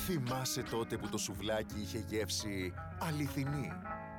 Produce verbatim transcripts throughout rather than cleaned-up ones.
Θυμάσαι τότε που το σουβλάκι είχε γεύση αληθινή?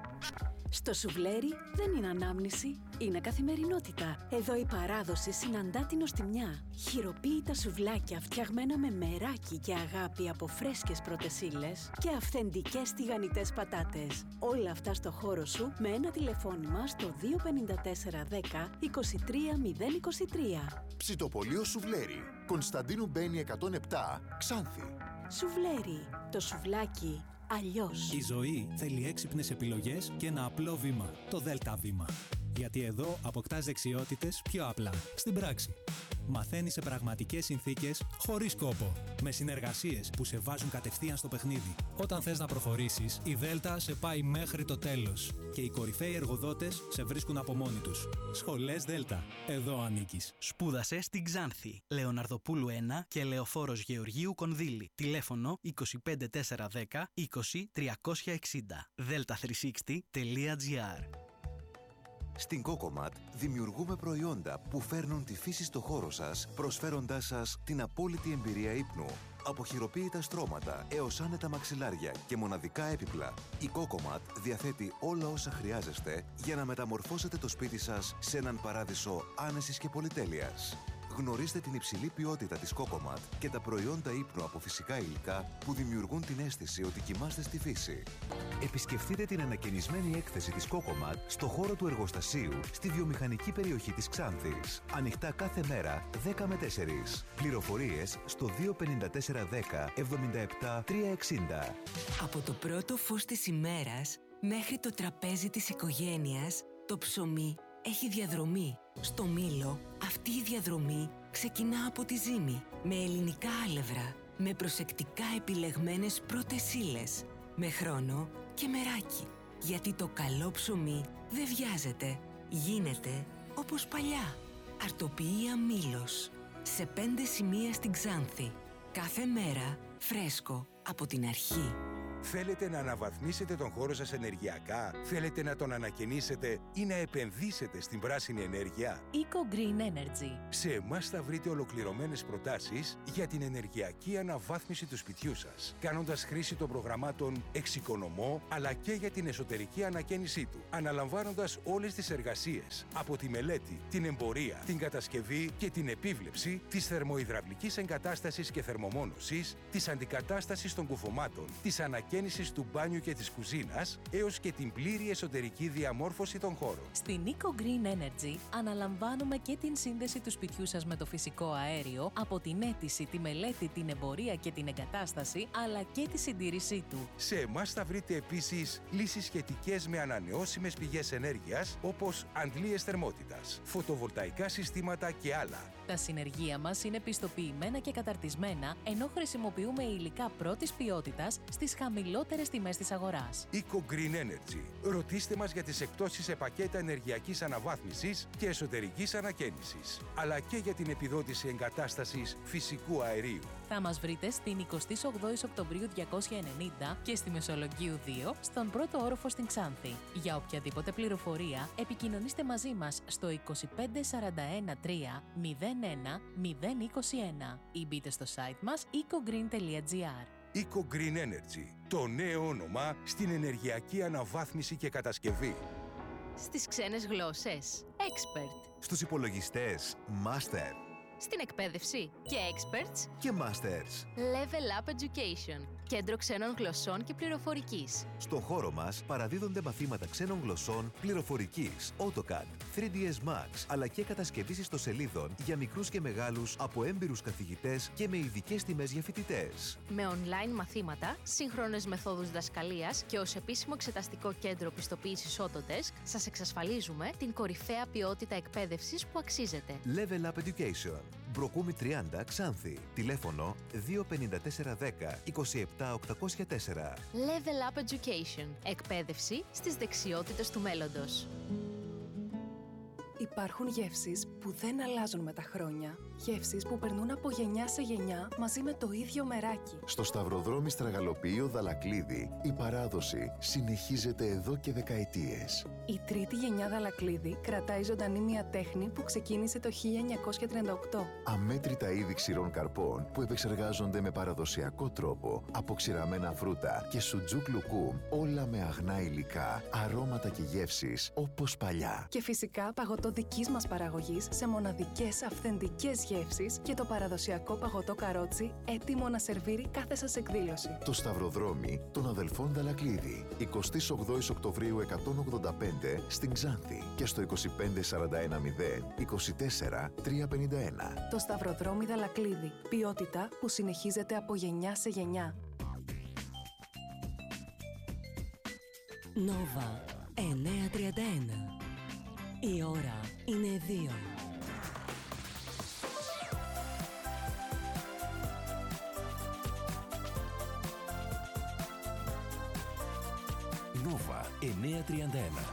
Στο σουβλέρι δεν είναι ανάμνηση, είναι καθημερινότητα. Εδώ η παράδοση συναντά την νοστιμιά. Χειροποίητα σουβλάκια φτιαγμένα με μεράκι και αγάπη από φρέσκες πρώτες ύλες και αυθεντικές τηγανιτές πατάτες. Όλα αυτά στο χώρο σου με ένα τηλεφώνημα στο δύο πέντε τέσσερα δέκα είκοσι τρία μηδέν είκοσι τρία. Ψητοπολείο Σουβλέρι, Κωνσταντίνου Μπένη εκατόν επτά, Ξάνθη. Σουβλέρι, το σουβλάκι αλλιώς. Η ζωή θέλει έξυπνες επιλογές και ένα απλό βήμα, το Δέλτα Βήμα. Γιατί εδώ αποκτάς δεξιότητες πιο απλά, στην πράξη. Μαθαίνεις σε πραγματικές συνθήκες, χωρίς κόπο. Με συνεργασίες που σε βάζουν κατευθείαν στο παιχνίδι. Όταν θες να προχωρήσεις, η Δέλτα σε πάει μέχρι το τέλος. Και οι κορυφαίοι εργοδότες σε βρίσκουν από μόνοι τους. Σχολές Δέλτα. Εδώ ανήκεις. Σπούδασε στην Ξάνθη. Λεωναρδοπούλου ένα και Λεωφόρος Γεωργίου Κονδύλη. Τηλέφωνο είκοσι πέντε τέσσερα δέκα είκοσι τριακόσια εξήντα. δέλτα τριακόσια εξήντα τελεία τζι άρ. Στην Κόκοματ δημιουργούμε προϊόντα που φέρνουν τη φύση στο χώρο σας, προσφέροντάς σας την απόλυτη εμπειρία ύπνου. Από χειροποίητα στρώματα έως άνετα μαξιλάρια και μοναδικά έπιπλα, η Κόκοματ διαθέτει όλα όσα χρειάζεστε για να μεταμορφώσετε το σπίτι σας σε έναν παράδεισο άνεσης και πολυτέλειας. Γνωρίστε την υψηλή ποιότητα της Κόκοματ και τα προϊόντα ύπνου από φυσικά υλικά που δημιουργούν την αίσθηση ότι κοιμάστε στη φύση. Επισκεφτείτε την ανακαινισμένη έκθεση της Κόκοματ στο χώρο του εργοστασίου στη βιομηχανική περιοχή της Ξάνθης. Ανοιχτά κάθε μέρα δέκα με τέσσερις. Πληροφορίες στο δύο πέντε τέσσερα δέκα εβδομήντα επτά τριακόσια εξήντα. Από το πρώτο φως της ημέρας μέχρι το τραπέζι της οικογένειας, το ψωμί έχει διαδρομή. Στο Μήλο, αυτή η διαδρομή ξεκινά από τη ζύμη, με ελληνικά άλευρα, με προσεκτικά επιλεγμένες πρώτες ύλες, με χρόνο και μεράκι. Γιατί το καλό ψωμί δεν βιάζεται, γίνεται όπως παλιά. Αρτοποιία Μήλος, σε πέντε σημεία στην Ξάνθη. Κάθε μέρα φρέσκο από την αρχή. Θέλετε να αναβαθμίσετε τον χώρο σας ενεργειακά? Θέλετε να τον ανακαινήσετε ή να επενδύσετε στην πράσινη ενέργεια? Eco Green Energy. Σε εμάς θα βρείτε ολοκληρωμένες προτάσεις για την ενεργειακή αναβάθμιση του σπιτιού σας, κάνοντας χρήση των προγραμμάτων Εξοικονομώ, αλλά και για την εσωτερική ανακαίνισή του, αναλαμβάνοντας όλες τις εργασίες, από τη μελέτη, την εμπορία, την κατασκευή και την επίβλεψη της θερμοϊδραυλικής εγκατάστασης και θερμομόνωσης, της αντικατάστασης των κουφωμάτων, της ανακαίνισης του μπάνιου και της κουζίνας, έως και την πλήρη εσωτερική διαμόρφωση των χώρων. Στην Eco Green Energy αναλαμβάνουμε και την σύνδεση του σπιτιού σας με το φυσικό αέριο, από την αίτηση, τη μελέτη, την εμπορία και την εγκατάσταση, αλλά και τη συντήρησή του. Σε εμάς θα βρείτε επίσης λύσεις σχετικές με ανανεώσιμες πηγές ενέργειας, όπως αντλίες θερμότητας, φωτοβολταϊκά συστήματα και άλλα. Τα συνεργεία μας είναι πιστοποιημένα και καταρτισμένα, ενώ χρησιμοποιούμε υλικά πρώτης ποιότητας στις χαμηλότερες τιμές της αγοράς. Eco Green Energy. Ρωτήστε μας για τις εκπτώσεις σε πακέτα ενεργειακής αναβάθμισης και εσωτερικής ανακαίνισης, αλλά και για την επιδότηση εγκατάστασης φυσικού αερίου. Θα μας βρείτε στην εικοστή όγδοη Οκτωβρίου διακόσια ενενήντα και στη Μεσολογγίου δύο, στον πρώτο όροφο στην Ξάνθη. Για οποιαδήποτε πληροφορία, επικοινωνήστε μαζί μας στο είκοσι πέντε σαράντα ένα τρία μηδέν ένα μηδέν είκοσι ένα ή μπείτε στο site μας eco green τελεία τζι άρ. Eco Green Energy, το νέο όνομα στην ενεργειακή αναβάθμιση και κατασκευή. Στις ξένες γλώσσες, Expert. Στους υπολογιστές, Master. Στην εκπαίδευση και Experts και Masters. Level Up Education, κέντρο ξένων γλωσσών και πληροφορικής. Στο χώρο μας παραδίδονται μαθήματα ξένων γλωσσών, πληροφορικής, AutoCAD, θρι ντι ες Max, αλλά και κατασκευής ιστοσελίδων για μικρούς και μεγάλους από έμπειρους καθηγητές και με ειδικές τιμές για φοιτητές. Με online μαθήματα, σύγχρονες μεθόδους διδασκαλίας και ως επίσημο εξεταστικό κέντρο πιστοποίησης Autodesk, σας εξασφαλίζουμε την κορυφαία ποιότητα εκπαίδευσης που αξίζετε. Level Up Education. Μπροκούμι τριάντα Ξάνθη. Τηλέφωνο δύο πέντε τέσσερα δέκα είκοσι επτά οκτακόσια τέσσερα. Level Up Education. Εκπαίδευση στις δεξιότητες του μέλλοντος. Η Υπάρχουν γεύσεις που δεν αλλάζουν με τα χρόνια. Γεύσεις που περνούν από γενιά σε γενιά μαζί με το ίδιο μεράκι. Στο Σταυροδρόμι Στραγαλοποιείο Δαλακλίδη, η παράδοση συνεχίζεται εδώ και δεκαετίες. Η τρίτη γενιά Δαλακλίδη κρατάει ζωντανή μια τέχνη που ξεκίνησε το χίλια εννιακόσια τριάντα οκτώ. Αμέτρητα είδη ξηρών καρπών που επεξεργάζονται με παραδοσιακό τρόπο από ξηραμένα φρούτα και σουτζούκ λουκούμ, όλα με αγνά υλικά, αρώματα και γεύσεις όπως παλιά. Και φυσικά παγωτό δικής μας παραγωγής σε μοναδικές αυθεντικές γεύσεις και το παραδοσιακό παγωτό καρότσι έτοιμο να σερβίρει κάθε σας εκδήλωση. Το Σταυροδρόμι των αδελφών Δαλακλίδη, εικοστή όγδοη Οκτωβρίου εκατόν ογδόντα πέντε στην Ξάνθη και στο είκοσι πέντε σαράντα ένα μηδέν είκοσι τέσσερα τριακόσια πενήντα ένα. Το Σταυροδρόμι Δαλακλίδη. Ποιότητα που συνεχίζεται από γενιά σε γενιά. Νόβα εννιακόσια τριάντα ένα. Η ώρα είναι δύο. Νόβα εννιακόσια τριάντα ένα.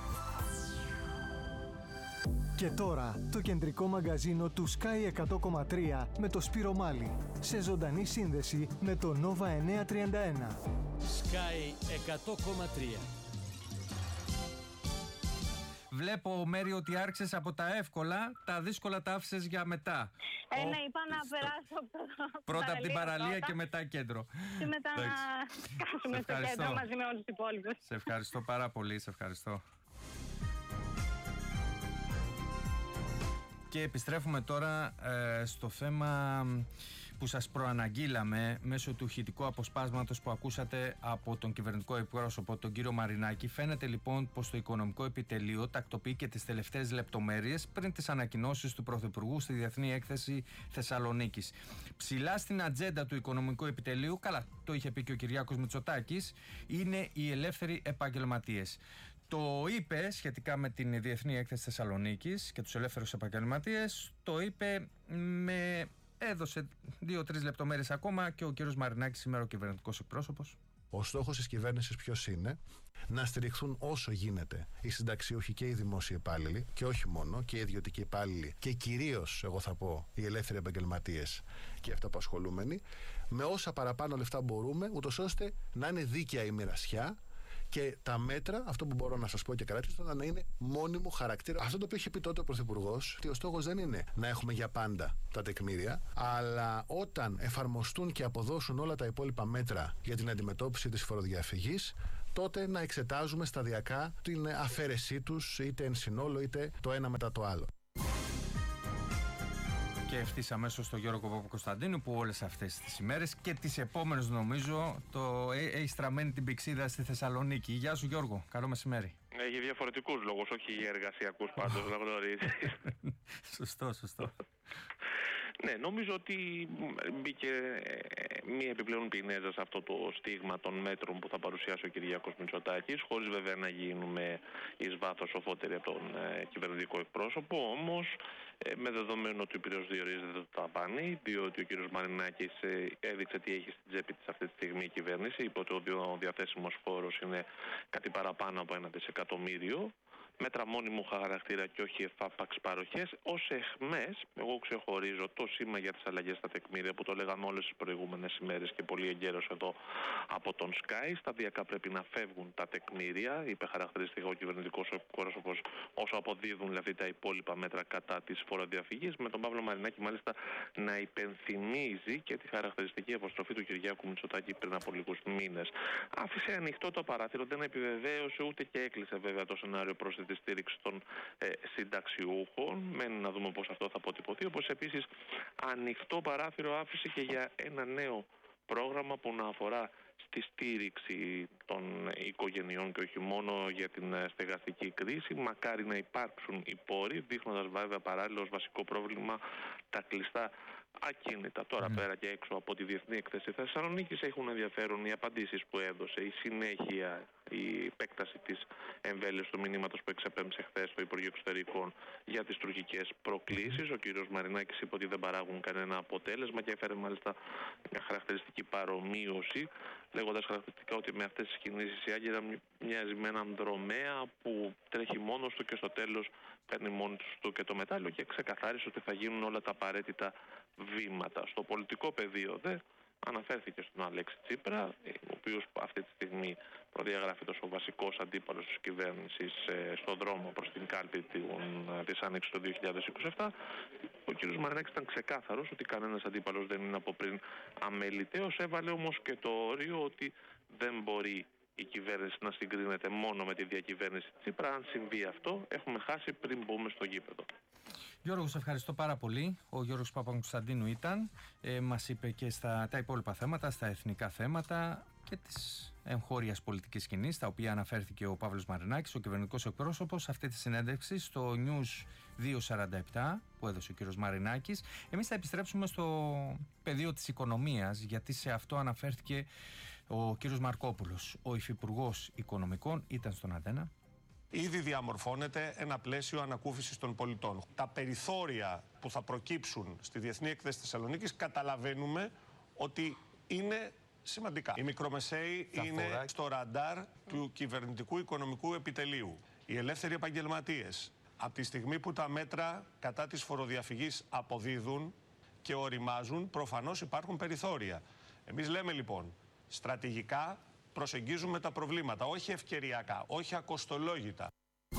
Και τώρα το κεντρικό μαγκαζίνο του Sky εκατό κόμμα τρία με το Σπύρο Μάλη, σε ζωντανή σύνδεση με το Νόβα εννιακόσια τριάντα ένα. Sky εκατό κόμμα τρία. Βλέπω, Μέρη, ότι άρχισες από τα εύκολα, τα δύσκολα τα άφησες για μετά. Ε, ναι, είπα να περάσω από το πρώτα από την παραλία πρώτα, και μετά κέντρο. Και μετά να σκάσουμε στο κέντρο μαζί με όλους τους υπόλοιπους. Σε ευχαριστώ πάρα πολύ, σε ευχαριστώ. Και επιστρέφουμε τώρα ε, στο θέμα που σας προαναγγείλαμε μέσω του ηχητικού αποσπάσματος που ακούσατε από τον κυβερνητικό εκπρόσωπο, τον κύριο Μαρινάκη. Φαίνεται λοιπόν πως το Οικονομικό Επιτελείο τακτοποιεί και τις τελευταίες λεπτομέρειες πριν τις ανακοινώσεις του Πρωθυπουργού στη Διεθνή Έκθεση Θεσσαλονίκης. Ψηλά στην ατζέντα του Οικονομικού Επιτελείου, καλά, το είχε πει και ο Κυριάκος Μητσοτάκης, είναι οι ελεύθεροι επαγγελματίες. Το είπε σχετικά με την Διεθνή Έκθεση Θεσσαλονίκης και τους ελεύθερους επαγγελματίες, το είπε με... έδωσε δύο-τρεις λεπτομέρειες ακόμα και ο κύριος Μαρινάκης, σήμερα ο κυβερνητικός εκπρόσωπος. Ο στόχος της κυβέρνησης ποιος είναι? Να στηριχθούν όσο γίνεται οι συνταξιούχοι και οι δημόσιοι υπάλληλοι, και όχι μόνο, και οι ιδιωτικοί υπάλληλοι, και κυρίως, εγώ θα πω, οι ελεύθεροι επαγγελματίες και οι αυτοαπασχολούμενοι, με όσα παραπάνω λεφτά μπορούμε, ούτως ώστε να είναι δίκαια η μοιρασιά. Και τα μέτρα, αυτό που μπορώ να σας πω και κρατήσω, να είναι μόνιμου χαρακτήρα. Αυτό το οποίο είχε πει τότε ο Πρωθυπουργός, ότι ο στόχος δεν είναι να έχουμε για πάντα τα τεκμήρια, αλλά όταν εφαρμοστούν και αποδώσουν όλα τα υπόλοιπα μέτρα για την αντιμετώπιση της φοροδιαφυγής, τότε να εξετάζουμε σταδιακά την αφαίρεσή τους, είτε εν συνόλο είτε το ένα μετά το άλλο. Και ευθύς αμέσως στο Γιώργο Παπακοσταντίνου, που όλες αυτές τις ημέρες και τις επόμενες, νομίζω, το έχει στραμμένη την πηξίδα στη Θεσσαλονίκη. Γεια σου, Γιώργο, καλό μεσημέρι. Για διαφορετικούς λόγους, όχι για εργασιακούς πάντως, να γνωρίζεις. Σωστό, σωστό. Ναι, νομίζω ότι μπήκε μία επιπλέον πινέζα σε αυτό το στίγμα των μέτρων που θα παρουσιάσει ο Κυριάκος Μητσοτάκης, χωρίς βέβαια να γίνουμε εις βάθος σοφότεροι από τον ε, κυβερνητικό εκπρόσωπο. Όμως, ε, με δεδομένο ότι ο Πυραιός διορίζεται το ταπάνι, διότι ο κ. Μαρινάκης ε, έδειξε τι έχει στην τσέπη της αυτή τη στιγμή η κυβέρνηση, είπε ότι ο διαθέσιμος φόρος είναι κάτι παραπάνω από ένα δισεκατομμύριο. Μέτρα μόνιμου χαρακτήρα και όχι εφάπαξ παροχές. Ως εχμές, εγώ ξεχωρίζω το σήμα για τις αλλαγές στα τεκμήρια που το λέγαμε όλες τις προηγούμενες ημέρες και πολύ εγκαίρως εδώ από τον Sky. Σταδιακά πρέπει να φεύγουν τα τεκμήρια, είπε χαρακτηριστικά ο κυβερνητικός εκπρόσωπος, όσο αποδίδουν δηλαδή τα υπόλοιπα μέτρα κατά της φοροδιαφυγής. Με τον Παύλο Μαρινάκη μάλιστα να υπενθυμίζει και τη χαρακτηριστική αποστροφή του Κυριάκου Μητσοτάκη πριν από λίγους μήνες. Άφησε ανοιχτό το παράθυρο, δεν επιβεβαίωσε ούτε και έκλεισε βέβαια το σενάριο προς τη στήριξη των ε, συνταξιούχων. Μένει να δούμε πώς αυτό θα αποτυπωθεί. Όπως επίσης ανοιχτό παράθυρο άφησε και για ένα νέο πρόγραμμα που να αφορά στη στήριξη των οικογενειών και όχι μόνο για την στεγαστική κρίση. Μακάρι να υπάρξουν οι πόροι, δείχνοντας βέβαια παράλληλα ως βασικό πρόβλημα τα κλειστά ακίνητα. Τώρα, mm. πέρα και έξω από τη Διεθνή Έκθεση Θεσσαλονίκης, έχουν ενδιαφέρον οι απαντήσεις που έδωσε, η συνέχεια, η επέκταση της εμβέλειας του μηνύματος που εξεπέμψε χθες στο Υπουργείο Εξωτερικών για τις τουρκικές προκλήσεις. Ο κύριος Μαρινάκης είπε ότι δεν παράγουν κανένα αποτέλεσμα και έφερε μάλιστα μια χαρακτηριστική παρομοίωση, λέγοντας χαρακτηριστικά ότι με αυτές τις κινήσεις η Άγκυρα μοιάζει με έναν δρομέα που τρέχει μόνος του και στο τέλος παίρνει μόνος του και το μετάλλιο, και ξεκαθάρισε ότι θα γίνουν όλα τα απαραίτητα βήματα. Στο πολιτικό πεδίο δε αναφέρθηκε στον Αλέξη Τσίπρα, ο οποίος αυτή τη στιγμή προδιαγράφεται ο βασικός αντίπαλος της κυβέρνησης στον δρόμο προς την κάλπη της Άνοιξης του δύο χιλιάδες είκοσι επτά. Ο κ. Μαρινάκης ήταν ξεκάθαρος ότι κανένας αντίπαλος δεν είναι από πριν αμεληταίος. Έβαλε όμως και το όριο ότι δεν μπορεί η κυβέρνηση να συγκρίνεται μόνο με τη διακυβέρνηση Τσίπρα. Αν συμβεί αυτό, έχουμε χάσει πριν μπούμε στο γήπεδο. Γιώργο, σε ευχαριστώ πάρα πολύ. Ο Γιώργος Παπακοσταντίνου ήταν. Ε, μας είπε και στα τα υπόλοιπα θέματα, στα εθνικά θέματα και της εγχώριας πολιτικής σκηνής, στα οποία αναφέρθηκε ο Παύλος Μαρινάκης, ο κυβερνητικός εκπρόσωπος, σε αυτή τη συνέντευξη στο News δύο σαράντα επτά που έδωσε ο κύριος Μαρινάκης. Εμείς θα επιστρέψουμε στο πεδίο της οικονομίας, γιατί σε αυτό αναφέρθηκε ο κύριος Μαρκόπουλος. Ο υφυπουργός Οικονομικών ήταν στον Αντένα. Ήδη διαμορφώνεται ένα πλαίσιο ανακούφισης των πολιτών. Τα περιθώρια που θα προκύψουν στη Διεθνή Έκθεση Θεσσαλονίκης καταλαβαίνουμε ότι είναι σημαντικά. Οι μικρομεσαίοι είναι φορά... στο ραντάρ του κυβερνητικού οικονομικού επιτελείου. Οι ελεύθεροι επαγγελματίες, από τη στιγμή που τα μέτρα κατά της φοροδιαφυγής αποδίδουν και οριμάζουν, προφανώς υπάρχουν περιθώρια. Εμείς λέμε λοιπόν, στρατηγικά προσεγγίζουμε τα προβλήματα, όχι ευκαιριακά, όχι ακοστολόγητα.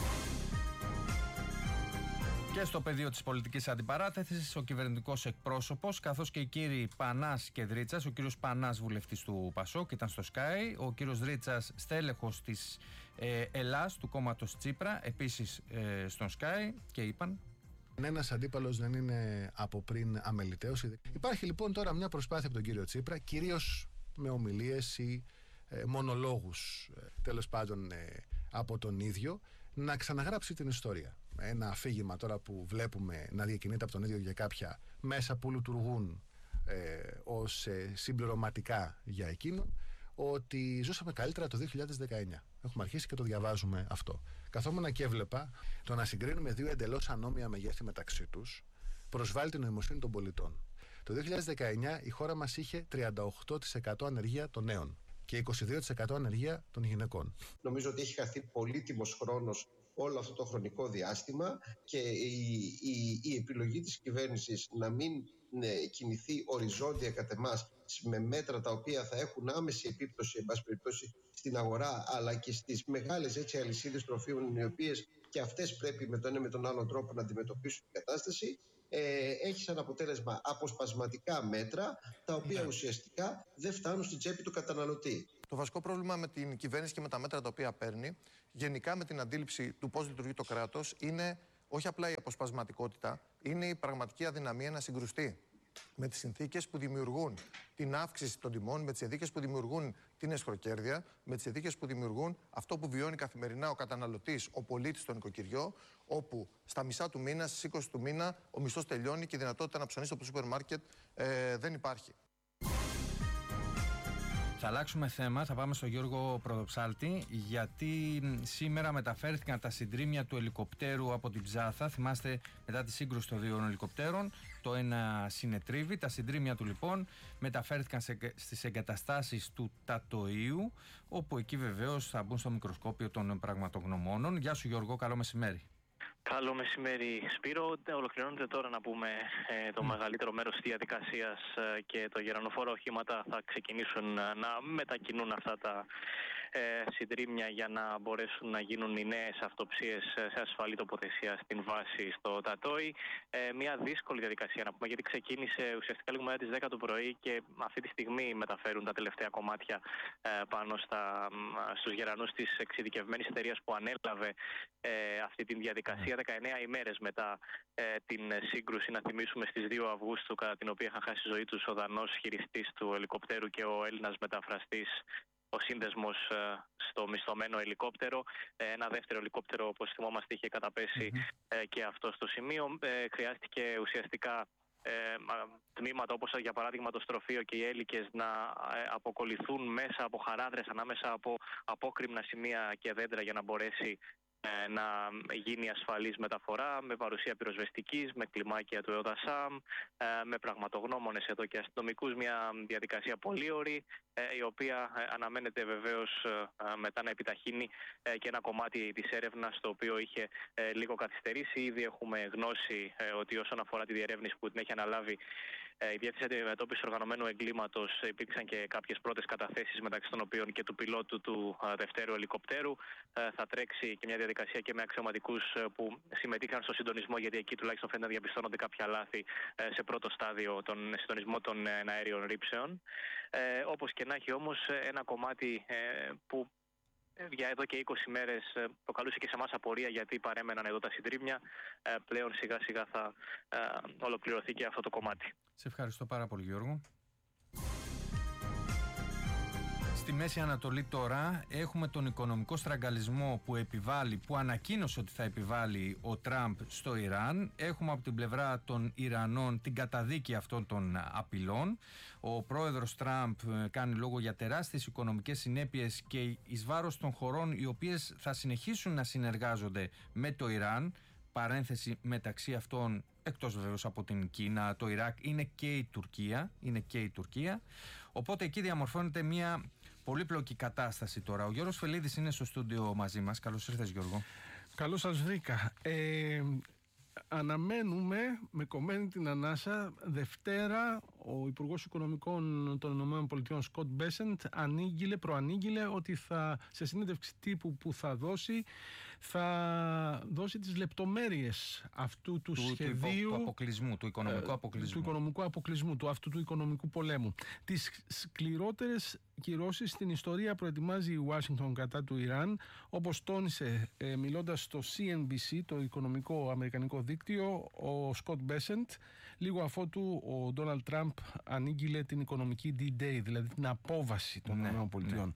Και στο πεδίο της πολιτικής αντιπαράθεσης, ο κυβερνητικός εκπρόσωπος, καθώς και οι κύριοι Πανάς και Δρίτσας, ο κύριος Πανάς βουλευτής του ΠΑΣΟΚ ήταν στο Sky, ο κύριος Δρίτσας στέλεχος της ε, Ελλάς, του κόμματος Τσίπρα, επίσης ε, στον Sky, και είπαν... Ένας αντίπαλος δεν είναι από πριν αμεληταίος. Υπάρχει λοιπόν τώρα μια προσπάθεια από τον κύριο Τσίπρα, κυρίως με ομιλίες ή ε, μονολόγους, ε, τέλος πάντων ε, από τον ίδιο, να ξαναγράψει την ιστορία. Ένα αφήγημα τώρα που βλέπουμε να διακινείται από τον ίδιο για κάποια μέσα που λειτουργούν ε, ως ε, συμπληρωματικά για εκείνον, ότι ζούσαμε καλύτερα το δύο χιλιάδες δεκαεννιά. Έχουμε αρχίσει και το διαβάζουμε αυτό. Καθόμουν και έβλεπα το να συγκρίνουμε δύο εντελώς ανώμια μεγέθη μεταξύ τους προσβάλλει την νοημοσύνη των πολιτών. Το δύο χιλιάδες δεκαεννιά η χώρα μας είχε τριάντα οκτώ τοις εκατό ανεργία των νέων και είκοσι δύο τοις εκατό ανεργία των γυναικών. Νομίζω ότι έχει χαθεί πολύτιμος χρόνος όλο αυτό το χρονικό διάστημα και η, η, η επιλογή της κυβέρνησης να μην ναι, κινηθεί οριζόντια κατ' εμάς με μέτρα τα οποία θα έχουν άμεση επίπτωση, εν πάση περιπτώσει, στην αγορά, αλλά και στις μεγάλες έτσι αλυσίδες τροφίμων, οι οποίες και αυτές πρέπει με τον ένα με τον άλλο τρόπο να αντιμετωπίσουν την κατάσταση, ε, έχει σαν αποτέλεσμα αποσπασματικά μέτρα, τα οποία ουσιαστικά δεν φτάνουν στην τσέπη του καταναλωτή. Το βασικό πρόβλημα με την κυβέρνηση και με τα μέτρα τα οποία παίρνει, γενικά με την αντίληψη του πώς λειτουργεί το κράτος, είναι όχι απλά η αποσπασματικότητα, είναι η πραγματική αδυναμία να συγκρουστεί με τις συνθήκες που δημιουργούν την αύξηση των τιμών, με τις συνθήκες που δημιουργούν την εσχροκέρδεια, με τις συνθήκες που δημιουργούν αυτό που βιώνει καθημερινά ο καταναλωτής, ο πολίτης στο νοικοκυριό, όπου στα μισά του μήνα, στις είκοσι του μήνα, ο μισθός τελειώνει και η δυνατότητα να ψωνίσει από το σούπερ μάρκετ ε, δεν υπάρχει. Θα αλλάξουμε θέμα, θα πάμε στον Γιώργο Προδοψάλτη, γιατί σήμερα μεταφέρθηκαν τα συντρίμμια του ελικοπτέρου από την Ψάθα. Θυμάστε, μετά τη σύγκρουση των δύο ελικοπτέρων, το ένα συνετρίβει. Τα συντρίμμια του λοιπόν μεταφέρθηκαν σε, στις εγκαταστάσεις του Τατοίου, όπου εκεί βεβαίως θα μπουν στο μικροσκόπιο των πραγματογνωμόνων. Γεια σου Γιώργο, καλό μεσημέρι. Καλό μεσημέρι Σπύρο. Ολοκληρώνεται τώρα να πούμε ε, το mm. μεγαλύτερο μέρος της διαδικασίας ε, και το γερανοφόρα οχήματα θα ξεκινήσουν ε, να μετακινούν αυτά τα ε, συντρίμμια για να μπορέσουν να γίνουν οι νέες αυτοψίες σε ασφαλή τοποθεσία στην βάση στο Τατόι. Ε, μια δύσκολη διαδικασία να πούμε, γιατί ξεκίνησε ουσιαστικά λίγο μετά τις δέκα το πρωί και αυτή τη στιγμή μεταφέρουν τα τελευταία κομμάτια ε, πάνω στα, στους γερανούς της εξειδικευμένης εταιρείας που ανέλαβε ε, αυτή τη διαδικασία. δεκαεννέα ημέρες μετά ε, την σύγκρουση, να θυμίσουμε, στις δύο Αυγούστου, κατά την οποία είχαν χάσει ζωή τους ο Δανός χειριστής του ελικοπτέρου και ο Έλληνας μεταφραστής, ο σύνδεσμος ε, στο μισθωμένο ελικόπτερο. Ε, ένα δεύτερο ελικόπτερο, όπως θυμόμαστε, είχε καταπέσει mm-hmm. ε, και αυτό στο σημείο. Ε, χρειάστηκε ουσιαστικά τμήματα όπως για παράδειγμα το στροφείο και οι έλικες να αποκολληθούν μέσα από χαράδρες, ανάμεσα από απόκρημνα σημεία και δέντρα για να μπορέσει να γίνει ασφαλής μεταφορά με παρουσία πυροσβεστικής, με κλιμάκια του ΕΟΔΑΣΑΜ, με πραγματογνώμονες εδώ και αστυνομικούς, μια διαδικασία πολύ ωρή, η οποία αναμένεται βεβαίως μετά να επιταχύνει και ένα κομμάτι της έρευνας το οποίο είχε λίγο καθυστερήσει. Ήδη έχουμε γνώση ότι όσον αφορά τη διερεύνηση που την έχει αναλάβει η Διεύθυνση Αντιμετώπισης Οργανωμένου Εγκλήματος, υπήρξαν και κάποιες πρώτες καταθέσεις, μεταξύ των οποίων και του πιλότου του δευτέρου ελικοπτέρου. Θα τρέξει και μια διαδικασία και με αξιωματικούς που συμμετείχαν στο συντονισμό, γιατί εκεί τουλάχιστον φαίνεται να διαπιστώνονται κάποια λάθη σε πρώτο στάδιο, τον συντονισμό των αέριων ρήψεων. Ε, όπως και να έχει όμως, ένα κομμάτι ε, που για εδώ και είκοσι μέρες προκαλούσε και σε εμάς απορία γιατί παρέμεναν εδώ τα συντρίμμια, ε, πλέον σιγά σιγά θα ε, ολοκληρωθεί και αυτό το κομμάτι. Σε ευχαριστώ πάρα πολύ, Γιώργο. Στη Μέση Ανατολή τώρα έχουμε τον οικονομικό στραγγαλισμό που επιβάλλει, που ανακοίνωσε ότι θα επιβάλλει ο Τραμπ στο Ιράν. Έχουμε από την πλευρά των Ιρανών την καταδίκη αυτών των απειλών. Ο πρόεδρος Τραμπ κάνει λόγο για τεράστιες οικονομικές συνέπειες και εις βάρος των χωρών οι οποίες θα συνεχίσουν να συνεργάζονται με το Ιράν. Παρένθεση, μεταξύ αυτών, εκτός βεβαίως από την Κίνα, το Ιράκ, είναι και η Τουρκία. Είναι και η Τουρκία. Οπότε εκεί διαμορφώνεται μια πολύπλοκη κατάσταση τώρα. Ο Γιώργος Φελίδης είναι στο στούντιο μαζί μας. Καλώς ήρθες, Γιώργο. Καλώς σας βρήκα. Ε, αναμένουμε με κομμένη την ανάσα Δευτέρα ο Υπουργός Οικονομικών των ΗΠΑ Σκοτ Μπέσεντ ανήγγειλε, προανήγγειλε ότι θα, σε συνέντευξη τύπου που θα δώσει, θα δώσει τις λεπτομέρειες αυτού του, του σχεδίου του αποκλεισμού, του οικονομικού αποκλεισμού. του οικονομικού αποκλεισμού, του αυτού του οικονομικού πολέμου. Τις σκληρότερες κυρώσεις στην ιστορία προετοιμάζει η Ουάσιγκτον κατά του Ιράν, όπως τόνισε ε, μιλώντας στο σι εν μπι σι, το οικονομικό αμερικανικό δίκτυο, ο Σκοτ Μπέσεντ, λίγο αφότου ο Ντόναλντ Τραμπ ανήγγειλε την οικονομική ντι-Day, δηλαδή την απόβαση των ναι, ΗΠΑ. Ναι.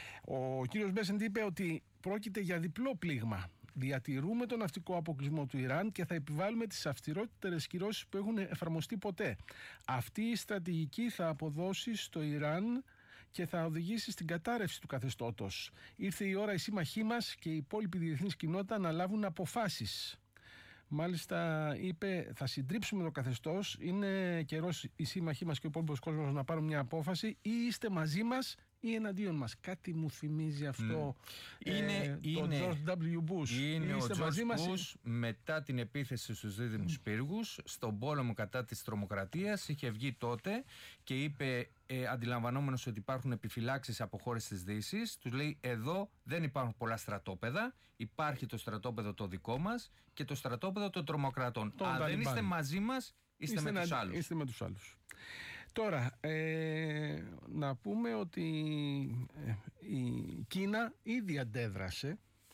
Ο κύριος Μπέσεντ είπε ότι πρόκειται για διπλό πλήγμα. Διατηρούμε τον ναυτικό αποκλεισμό του Ιράν και θα επιβάλλουμε τις αυστηρότερες κυρώσεις που έχουν εφαρμοστεί ποτέ. Αυτή η στρατηγική θα αποδώσει στο Ιράν και θα οδηγήσει στην κατάρρευση του καθεστώτος. Ήρθε η ώρα οι σύμμαχοί μας και η υπόλοιπη διεθνής κοινότητα να λάβουν αποφάσεις. Μάλιστα είπε, θα συντρίψουμε το καθεστώς, είναι καιρός οι σύμμαχοί μας και ο υπόλοιπος κόσμος να πάρουν μια απόφαση, ή είστε μαζί μας ή εναντίον μας. Κάτι μου θυμίζει αυτό mm. ε, είναι, τον είναι, George ντάμπλιου. Bush. Είναι είστε ο μαζί George μας... Bush μετά την επίθεση στους δίδυμους mm. πύργους, στον πόλεμο κατά της τρομοκρατίας, είχε βγει τότε και είπε, ε, αντιλαμβανόμενος ότι υπάρχουν επιφυλάξεις από χώρες της Δύσης, τους λέει εδώ δεν υπάρχουν πολλά στρατόπεδα, υπάρχει το στρατόπεδο το δικό μας και το στρατόπεδο των τρομοκρατών. Το Αν δεν Ταλιμπάν. είστε μαζί μας, είστε, είστε με τους άλλους. Είστε με τους άλλους. Τώρα, ε, να πούμε ότι ε, η Κίνα ήδη αντέδρασε.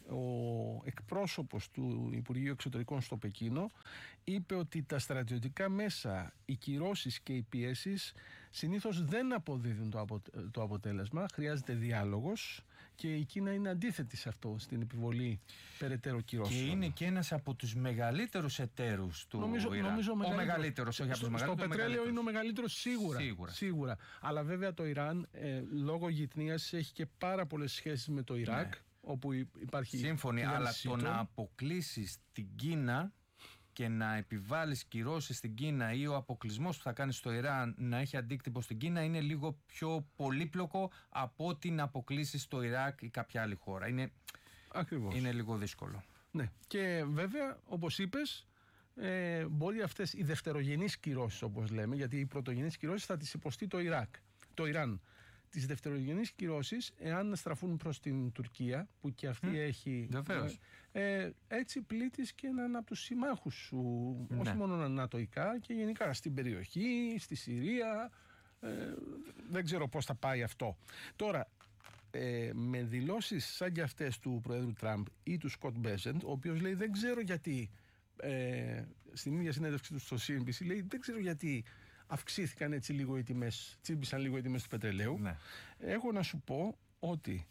Ο εκπρόσωπος του Υπουργείου Εξωτερικών στο Πεκίνο είπε ότι τα στρατιωτικά μέσα, οι κυρώσεις και οι πιέσεις συνήθως δεν αποδίδουν το, απο, το αποτέλεσμα, χρειάζεται διάλογος και η Κίνα είναι αντίθετη σε αυτό, στην επιβολή περαιτέρω κυρώσεων. Και είναι και ένας από τους μεγαλύτερους εταίρους του νομίζω, Ιράν. Νομίζω ο μεγαλύτερος, μεγαλύτερος, όχι από τους μεγαλύτερους. Στο πετρέλαιο είναι ο μεγαλύτερος σίγουρα, σίγουρα. σίγουρα. Αλλά βέβαια το Ιράν ε, λόγω γειτνίας έχει και πάρα πολλές σχέσεις με το Ιράκ. Ναι. Όπου υπάρχει σύμφωνοι, αλλά το να αποκλείσεις την Κίνα και να επιβάλλεις κυρώσεις στην Κίνα ή ο αποκλεισμός που θα κάνεις στο Ιράν να έχει αντίκτυπο στην Κίνα είναι λίγο πιο πολύπλοκο από ότι να αποκλείσεις το Ιράκ ή κάποια άλλη χώρα. Είναι, Ακριβώς. είναι λίγο δύσκολο. Ναι. Και βέβαια, όπως είπες, ε, μπορεί αυτές οι δευτερογενείς κυρώσεις, όπως λέμε, γιατί οι πρωτογενείς κυρώσεις θα τις υποστεί το Ιράκ, το Ιράν. Τις δευτερογενείς κυρώσεις, εάν στραφούν προς την Τουρκία, που και αυτή mm. έχει... Ε, έτσι πλήττεις και έναν από τους συμμάχους σου, ναι. όχι μόνο ανατοϊκά και γενικά στην περιοχή, στη Συρία. Ε, δεν ξέρω πώς θα πάει αυτό. Τώρα, ε, με δηλώσεις σαν και αυτές του Προέδρου Τραμπ ή του Σκοτ Μπέσεντ, ο οποίος λέει δεν ξέρω γιατί, ε, στην ίδια συνέντευξη του στο σι εν μπι σι, λέει δεν ξέρω γιατί αυξήθηκαν έτσι λίγο οι τιμές, τσίμπησαν λίγο οι τιμές του πετρελαίου. Ναι. Έχω να σου πω ότι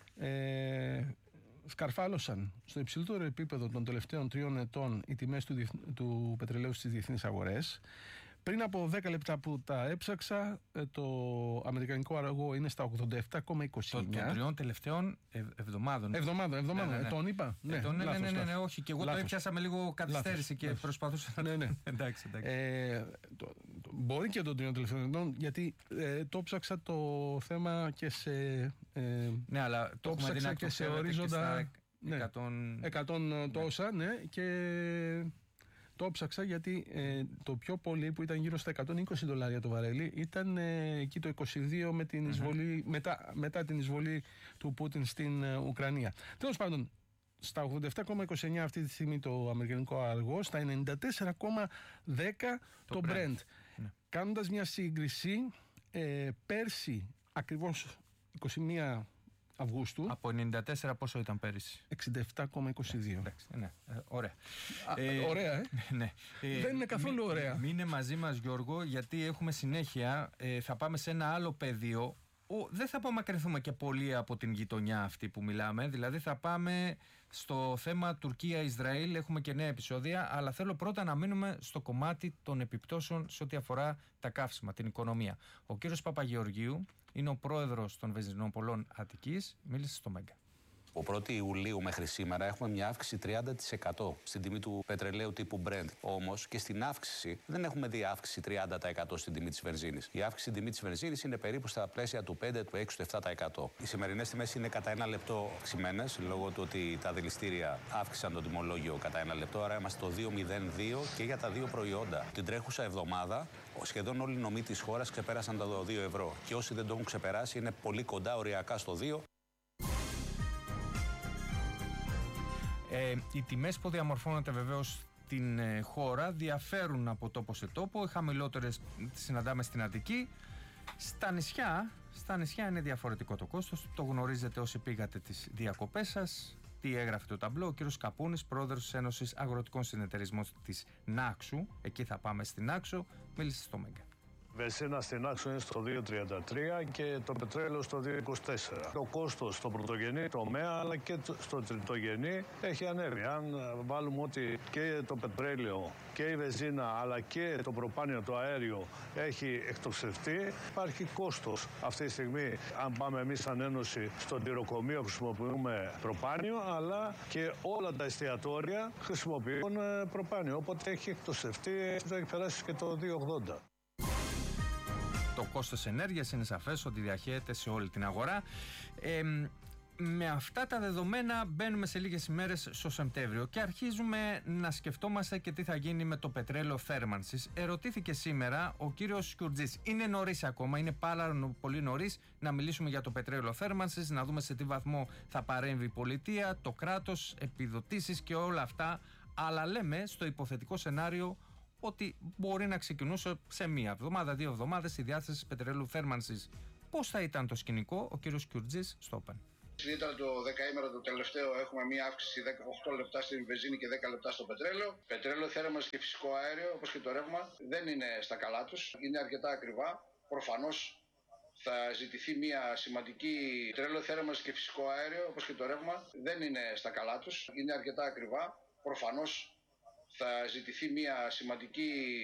ε, σκαρφάλωσαν στο υψηλότερο επίπεδο των τελευταίων τριών ετών οι τιμές του, του πετρελαίου στις διεθνείς αγορές. Πριν από δέκα λεπτά που τα έψαξα, το αμερικανικό αργό είναι στα ογδόντα επτά κόμμα είκοσι εννιά. Των τριών τελευταίων ευ, εβδομάδων. Εβδομάδων, εβδομάδων. Ναι, ναι, ναι. Ε, τον είπα. Ναι, ε, τον, ναι, λάθος, ναι, ναι, ναι, ναι, λάθος. όχι. Και εγώ λάθος. το έπιασα με λίγο καθυστέρηση λάθος, και λάθος. προσπαθούσα. Ναι, ναι. εντάξει, εντάξει. Ε, το, το, μπορεί και των τριών τελευταίων, γιατί ε, το ψάξα το θέμα και σε. Ε, ναι, αλλά το, το ψάξα και σε ορίζοντα. Ναι, εκατό, εκατό ναι. τόσα, ναι, και το ψάξα γιατί ε, το πιο πολύ που ήταν γύρω στα εκατόν είκοσι δολάρια το βαρέλι ήταν ε, εκεί το είκοσι δύο με την εισβολή, mm-hmm. μετά, μετά την εισβολή του Πούτιν στην ε, Ουκρανία. Τέλος πάντων, στα ογδόντα επτά κόμμα είκοσι εννιά αυτή τη στιγμή το αμερικανικό αργό, στα ενενήντα τέσσερα κόμμα δέκα το, το Brent. Ναι. Κάνοντας μια σύγκριση, ε, πέρσι ακριβώς είκοσι μία Αυγούστου. Από ενενήντα τέσσερα πόσο ήταν πέρυσι? εξήντα επτά κόμμα είκοσι δύο. Εντάξει, ναι, ε, ωραία. Α, ε, ωραία, ε. ναι. Δεν είναι καθόλου μη, ωραία. Μείνε μαζί μας, Γιώργο, γιατί έχουμε συνέχεια. Ε, θα πάμε σε ένα άλλο πεδίο. Ο, δεν θα απομακρυνθούμε και πολύ από την γειτονιά αυτή που μιλάμε. Δηλαδή θα πάμε στο θέμα Τουρκία-Ισραήλ. Έχουμε και νέα επεισόδια. Αλλά θέλω πρώτα να μείνουμε στο κομμάτι των επιπτώσεων σε ό,τι αφορά τα καύσιμα, την οικονομία. Ο κύριος Παπαγεωργίου είναι ο πρόεδρος των Βενζινοπολών Αττικής. Μίλησε στο Μέγκα. Από πρώτη Ιουλίου μέχρι σήμερα έχουμε μια αύξηση τριάντα τοις εκατό στην τιμή του πετρελαίου τύπου Brent. Όμως και στην αύξηση δεν έχουμε δει αύξηση τριάντα τοις εκατό στην τιμή της βενζίνης. Η αύξηση στην τιμή της βενζίνης είναι περίπου στα πλαίσια του πέντε, του έξι, του επτά τοις εκατό. Οι σημερινές τιμές είναι κατά ένα λεπτό αυξημένες λόγω του ότι τα δηληστήρια αύξησαν το τιμολόγιο κατά ένα λεπτό. Άρα είμαστε στο δύο κόμμα μηδέν δύο και για τα δύο προϊόντα. Την τρέχουσα εβδομάδα σχεδόν όλοι οι νομοί της χώρας ξεπέρασαν τα δύο ευρώ. Και όσοι δεν το έχουν ξεπεράσει είναι πολύ κοντά οριακά στο δύο. Ε, οι τιμές που διαμορφώνονται βεβαίως στην ε, χώρα διαφέρουν από τόπο σε τόπο. Οι χαμηλότερες συναντάμε στην Αττική. Στα νησιά, στα νησιά είναι διαφορετικό το κόστος. Το γνωρίζετε όσοι πήγατε τις διακοπές σας. Τι έγραφε το ταμπλό? Ο κύριος Καπούνης, πρόεδρος της Ένωσης Αγροτικών Συνεταιρισμών της Νάξου. Εκεί θα πάμε στην Νάξο. Μίλησε στο Μέγκα. Βενζίνα στην Άξο είναι στο δύο τριάντα τρία και το πετρέλαιο στο δύο είκοσι τέσσερα. Το κόστος στο πρωτογενή τομέα αλλά και στο τριτογενή έχει ανέβει. Αν βάλουμε ότι και το πετρέλαιο και η βενζίνα αλλά και το προπάνιο, το αέριο έχει εκτοξευτεί, υπάρχει κόστος. Αυτή τη στιγμή, αν πάμε εμείς σαν Ένωση, στο τυροκομείο χρησιμοποιούμε προπάνιο, αλλά και όλα τα εστιατόρια χρησιμοποιούν προπάνιο. Οπότε έχει εκτοξευτεί, έχει περάσει και το δύο ογδόντα. Το κόστος ενέργειας είναι σαφές ότι διαχέεται σε όλη την αγορά. Ε, με αυτά τα δεδομένα μπαίνουμε σε λίγες ημέρες στο Σεπτέμβριο και αρχίζουμε να σκεφτόμαστε και τι θα γίνει με το πετρέλαιο θέρμανσης. Ερωτήθηκε σήμερα ο κύριος Κιουρτζής. Είναι νωρίς ακόμα, είναι πάρα πολύ νωρίς να μιλήσουμε για το πετρέλαιο θέρμανσης, να δούμε σε τι βαθμό θα παρέμβει η πολιτεία, το κράτος, επιδοτήσεις και όλα αυτά. Αλλά λέμε στο υποθετικό σενάριο ότι μπορεί να ξεκινούσε σε μία εβδομάδα, δύο εβδομάδες η διάθεση πετρέλαιου θέρμανσης. Πώς θα ήταν το σκηνικό? Ο κύριος Κιουρτζής στο Open. Ήταν το δεκαήμερο το τελευταίο, έχουμε μία αύξηση δεκαοκτώ λεπτά στην βενζίνη και δέκα λεπτά στο πετρέλαιο. Πετρέλαιο, θέρμανση και φυσικό αέριο, όπως και το ρεύμα, δεν είναι στα καλά τους. Είναι αρκετά ακριβά. Προφανώς θα ζητηθεί μία σημαντική. Πετρέλαιο, θέρμανση και φυσικό αέριο, όπως και το ρεύμα, δεν είναι στα καλά τους. Είναι αρκετά ακριβά. Προφανώς θα ζητηθεί μία σημαντική